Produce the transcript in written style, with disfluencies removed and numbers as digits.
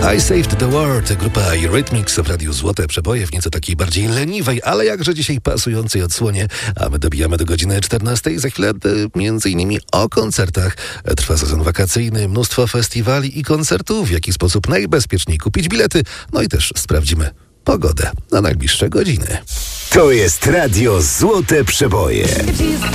I Saved the World, grupa Eurythmics w Radiu Złote Przeboje w nieco takiej bardziej leniwej, ale jakże dzisiaj pasującej odsłonie, a my dobijamy do godziny 14. Za chwilę między innymi o koncertach. Trwa sezon wakacyjny, mnóstwo festiwali i koncertów, w jaki sposób najbezpieczniej kupić bilety, no i też sprawdzimy pogodę na najbliższe godziny. To jest Radio Złote Przeboje.